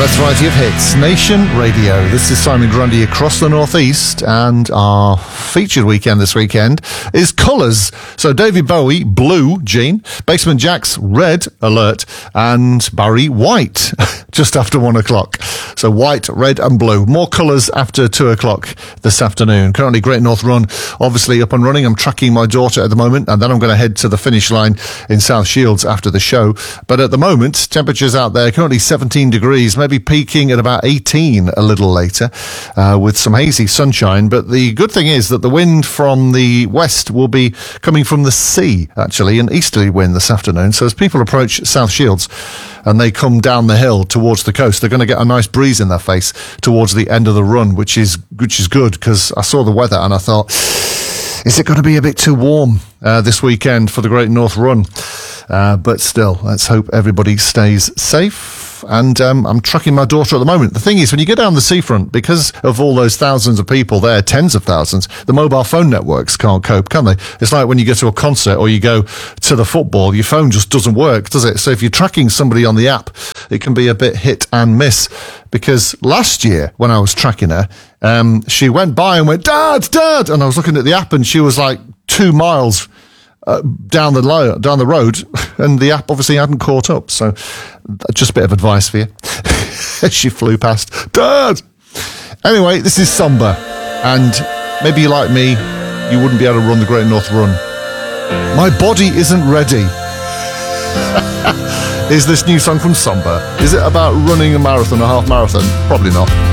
best variety of hits. Nation Radio. This is Simon Grundy across the Northeast, and our featured weekend this weekend is Colours. So David Bowie, Blue, Gene, Basement Jaxx, Red Alert, and Barry White, just after 1 o'clock. So white, red and blue. More colours after 2 o'clock this afternoon. Currently Great North Run, obviously up and running. I'm tracking my daughter at the moment, and then I'm going to head to the finish line in South Shields after the show. But at the moment, temperatures out there currently 17 degrees, maybe peaking at about 18 a little later, with some hazy sunshine. But the good thing is that the wind from the west will be coming from the sea, actually, an easterly wind this afternoon. So as people approach South Shields and they come down the hill towards the coast, they're going to get a nice breeze in their face towards the end of the run, which is good, because I saw the weather and I thought, is it going to be a bit too warm this weekend for the Great North Run? But still, let's hope everybody stays safe. And I'm tracking my daughter at the moment. The thing is, when you go down the seafront, because of all those thousands of people there, tens of thousands, the mobile phone networks can't cope, can they? It's like when you go to a concert or you go to the football, your phone just doesn't work, does it? So if you're tracking somebody on the app, it can be a bit hit and miss. Because last year, when I was tracking her, she went by and went, Dad! And I was looking at the app and she was like 2 miles down the road, and the app obviously hadn't caught up. So just a bit of advice for you. She flew past. Dad! Anyway, this is Somber, and maybe you're like me, you wouldn't be able to run the Great North Run. My body isn't ready. Is this new song from Somber? Is it about running a marathon, a half marathon? Probably not.